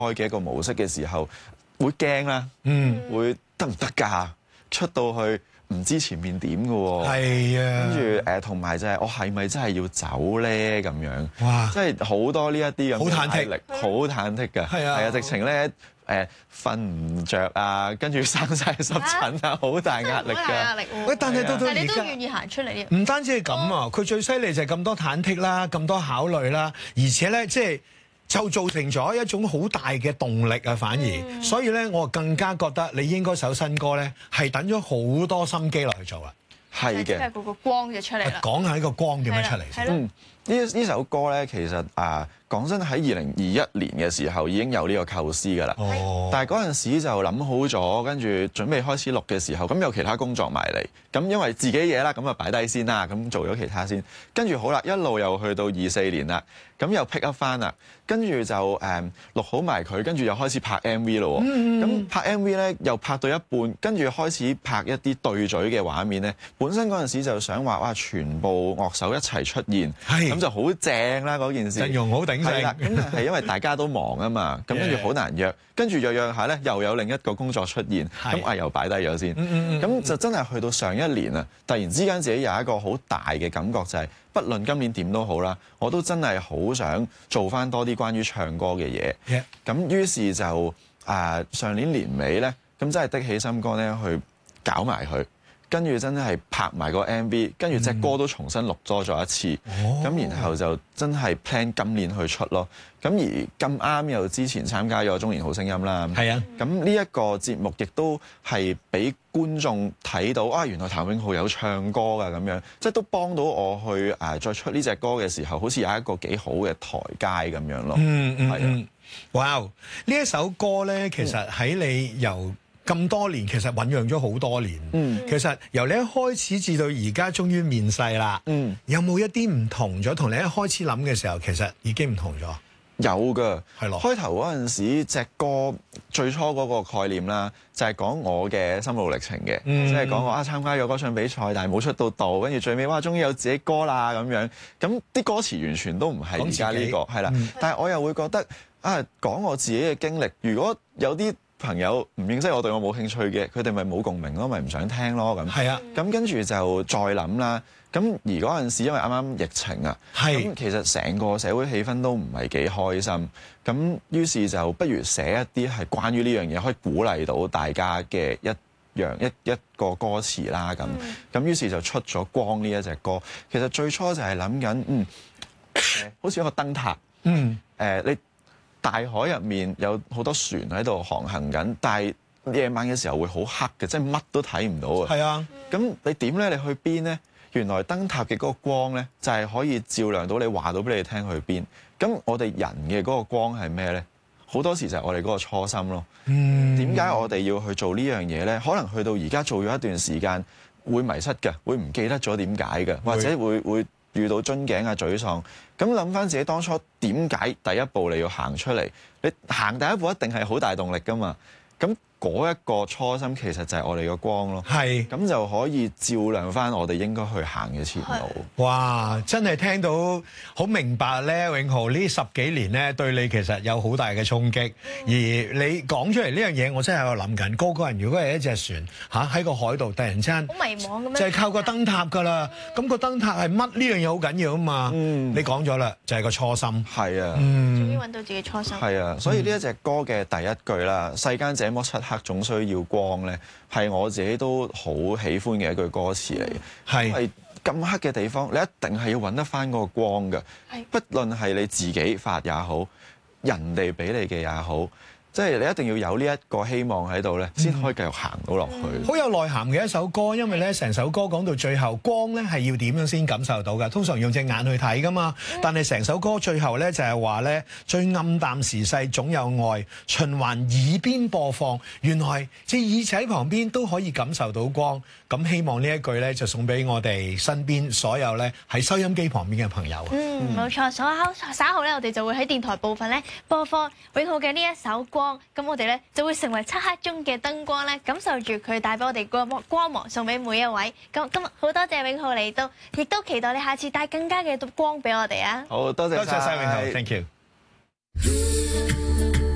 開嘅一個模式嘅時候，會驚啦，會得唔得㗎？出到去唔知前面點㗎喎， 係啊， 跟住同埋就係我係咪真係要走咧咁樣？ 哇！ 即係好多呢一啲咁嘅壓力，好忐忑㗎， 係啊， 係啊，直情咧瞓唔着啊，跟住生晒濕疹啊，好大壓力㗎。好大壓力喎！喂，但係到而家， 你都願意行出嚟呢？ 唔單止係咁啊，佢最犀利就係咁多忐忑啦，咁多考慮啦，而且咧即係就造成咗一種好大嘅動力啊，反而，所以咧我更加覺得你應該首新歌咧係等咗好多心機落去做啦。 係嘅， 即係嗰個光就出嚟啦。 講下呢個光點樣出嚟先。 呢首歌咧，其實講真喺2021年嘅時候已經有呢個構思㗎啦。但係嗰陣時就諗好咗，跟住準備開始錄嘅時候，咁有其他工作埋嚟，咁因為自己嘢啦，咁啊擺低先啦，咁做咗其他先。跟住好啦，一路又去到24年啦，咁又 pick up 翻啦，跟住就錄好埋佢，跟住又開始拍 MV 咯。咁拍 MV 咧又拍到一半，跟住開始拍一啲對嘴嘅畫面咧。本身嗰陣時就想話哇，全部樂手一齊出現，咁就好正啦嗰件事。 陣容好鼎盛。 係啦，咁但係因為大家都忙啊嘛，咁跟住好難約，跟住約下咧又有另一個工作出現，咁又擺低咗先。咁就真係去到上一年啊，突然之間自己有一個好大嘅感覺，就係不論今年點都好啦，我都真係好想做翻多啲關於唱歌嘅嘢。咁於是就上年年尾咧，咁真係的起心肝咧去搞埋佢。跟住真係拍埋個 MV， 跟住隻歌都重新錄多咗一次，咁然後就真係 plan 今年去出咯。咁而咁啱又之前參加咗中年好聲音啦，係啊。咁呢一個節目亦都係俾觀眾睇到原來譚永浩有唱歌㗎咁樣，即係都幫到我去再出呢隻歌嘅時候，好似有一個幾好嘅台階咁樣咯。係啊， 哇！呢一首歌咧，其實喺你由咁多年，其實醖釀咗好多年。其實由你一開始至到而家，終於面世啦。有冇一啲唔同咗？同你一開始諗嘅時候，其實已經唔同咗。 有㗎， 係咯。 開頭嗰陣時，隻歌最初嗰個概念啦，就係講我嘅心路歷程嘅，即係講我參加咗歌唱比賽，但係冇出到道，跟住最尾終於有自己歌啦咁樣。咁啲歌詞完全都唔係而家呢個，係啦。但係我又會覺得講我自己嘅經歷，如果有啲朋友唔認識我，對我冇興趣嘅，佢哋咪冇共鳴咯，咪唔想聽咯咁。係啊，咁跟住就再諗啦。咁而嗰陣時，因為啱啱疫情啊，咁其實成個社會氣氛都唔係幾開心。咁於是就不如寫一啲係關於呢樣嘢，可以鼓勵到大家嘅一個歌詞啦。咁於是就出咗《光》呢一隻歌。其實最初就係諗緊，好似一個燈塔。你大海入面有好多船喺度航行緊，但係夜晚嘅時候會好黑嘅，即係乜都睇唔到啊！係啊，咁你點咧？你去邊咧？原來燈塔嘅嗰個光咧，就係可以照亮到你，話到俾你聽去邊。咁我哋人嘅嗰個光係咩咧？好多時就係我哋嗰個初心咯。點解我哋要去做呢樣嘢咧？可能去到而家做咗一段時間，會迷失嘅，會唔記得咗點解嘅，或者會遇到樽頸啊、沮喪。咁諗翻自己當初點解第一步你要行出嚟？你行第一步一定係好大動力㗎嘛。咁嗰一個初心其實就係我哋嘅光咯。係。咁就可以照亮翻我哋應該去行嘅前路。哇！真係聽到好明白咧，永浩呢10幾年咧對你其實有好大嘅衝擊。而你講出嚟呢樣嘢，我真係喺度諗緊，個人如果係一隻船喺個海度，突然之間好迷茫咁樣， 就係靠個燈塔㗎啦。咁個燈塔係乜？呢樣嘢好緊要啊嘛。你講咗啦，就係個初心。係啊。 終於揾到自己初心。 係啊，所以呢一隻歌嘅第一句啦，世間這麼漆黑，總需要光咧，係我自己都好喜歡嘅一句歌詞嚟嘅。係，因為咁黑嘅地方，你一定係要揾得翻嗰個光㗎。係，不論係你自己發也好，人哋俾你嘅也好。即係你一定要有呢一個希望喺度咧，先可以繼續行到落去。好有內涵嘅一首歌，因為咧成首歌講到最後，光咧係要點樣先感受到㗎？通常用隻眼去睇㗎嘛，但係成首歌最後咧就係話咧，最暗淡時勢總有愛，循環耳邊播放。原來隻耳仔旁邊都可以感受到光。咁希望呢一句咧就送俾我哋身邊所有咧喺收音機旁邊嘅朋友。 冇錯，稍後咧我哋就會喺電台部分咧播放永浩嘅呢一首歌。咁我哋咧就會成為漆黑中嘅燈光咧，感受住佢帶俾我哋光芒，送俾每一位。咁今日好多謝永浩嚟到，亦都期待你下次帶更加嘅光俾我哋啊！ 好多謝晒永浩 ，Thank you。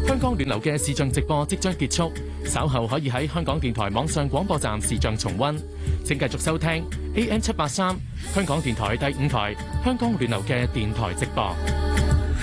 香港暖流嘅視像直播即將結束，稍後可以喺香港電台網上廣播站視像重溫。請繼續收聽 AM 783香港電台第5台香港暖流嘅電台直播。